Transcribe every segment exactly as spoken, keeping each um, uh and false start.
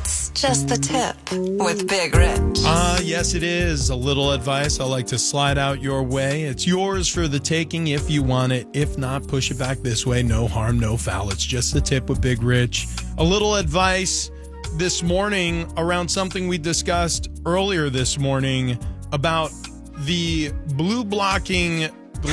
It's just the tip with Big Rich. Ah, uh, yes, it is. A little advice I like to slide out your way. It's yours for the taking if you want it. If not, push it back this way. No harm, no foul. It's just the tip with Big Rich. A little advice this morning around something we discussed earlier this morning about the blue blocking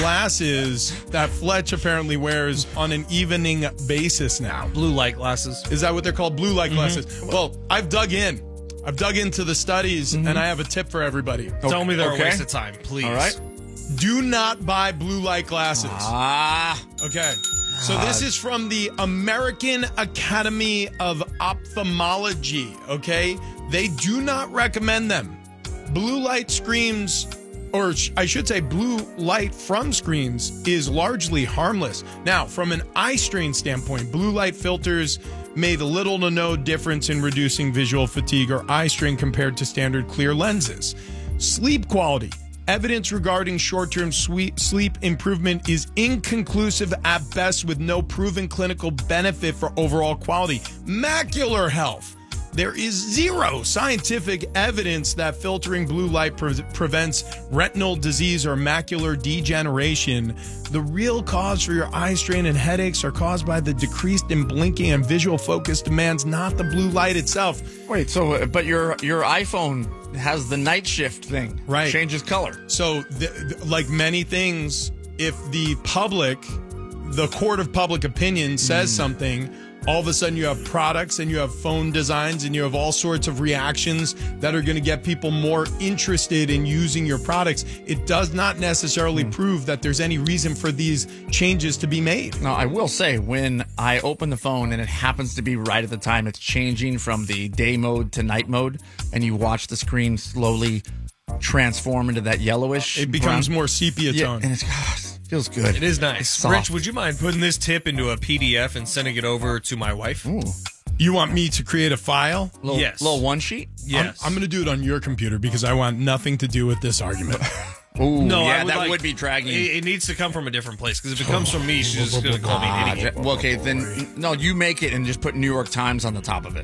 glasses that Fletch apparently wears on an evening basis now. Blue light glasses. Is that what they're called? Blue light Mm-hmm. glasses. Well, I've dug in. I've dug into the studies, mm-hmm. and I have a tip for everybody. Okay. Tell me they're okay. a waste of time, please. All right. Do not buy blue light glasses. Ah. Okay. So this is from the American Academy of Ophthalmology, okay? They do not recommend them. Blue light screens, or I should say blue light from screens, is largely harmless. Now, from an eye strain standpoint, blue light filters made little to no difference in reducing visual fatigue or eye strain compared to standard clear lenses. Sleep quality. Evidence regarding short-term sleep improvement is inconclusive at best, with no proven clinical benefit for overall quality. Macular health. There is zero scientific evidence that filtering blue light pre- prevents retinal disease or macular degeneration. The real cause for your eye strain and headaches are caused by the decreased in blinking and visual focus demands, not the blue light itself. Wait, so but your your iPhone has the night shift thing, right? Changes color. So, the, the, like many things, if the public, the court of public opinion says mm. something, all of a sudden you have products and you have phone designs and you have all sorts of reactions that are going to get people more interested in using your products. It does not necessarily mm. prove that there's any reason for these changes to be made. Now, I will say, when I open the phone and it happens to be right at the time it's changing from the day mode to night mode, and you watch the screen slowly transform into that yellowish, it becomes brown. more sepia yeah, tone. And it's, gosh, feels good. It is nice. Rich, would you mind putting this tip into a P D F and sending it over to my wife? Ooh. You want me to create a file? Little, yes. Little one sheet? Yes. I'm, I'm going to do it on your computer because I want nothing to do with this argument. Ooh, no, yeah, I would that like, would be dragging. It, it needs to come from a different place, because if it comes from me, she's just going to call me an idiot. Well, okay, then, no, you make it and just put New York Times on the top of it.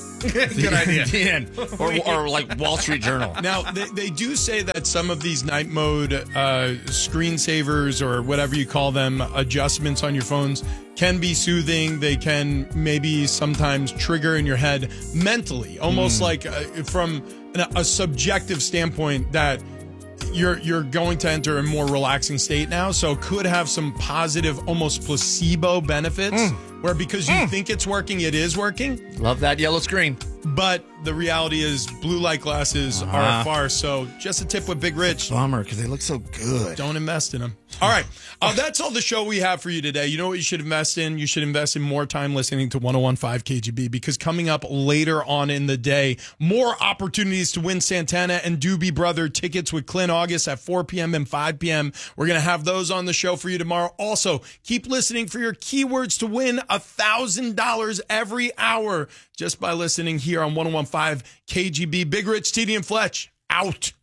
Good idea. Yeah. or, or like Wall Street Journal. Now, they, they do say that some of these night mode uh, screensavers, or whatever you call them, adjustments on your phones can be soothing. They can maybe sometimes trigger in your head mentally, almost mm. like uh, from a, a subjective standpoint, that you're you're going to enter a more relaxing state now. So it could have some positive, almost placebo benefits, mm. where because you mm. think it's working, it is working. Love that yellow screen. But the reality is blue light glasses uh-huh. are a farce. So just a tip with Big Rich. Bummer, because they look so good. Don't invest in them. All right. Uh, that's all the show we have for you today. You know what you should invest in? You should invest in more time listening to one oh one point five K G B, because coming up later on in the day, more opportunities to win Santana and Doobie Brother tickets with Clint August at four p.m. and five p.m. We're going to have those on the show for you tomorrow. Also, keep listening for your keywords to win one thousand dollars every hour just by listening here on one oh one point five K G B. Big Rich, T D, and Fletch, out.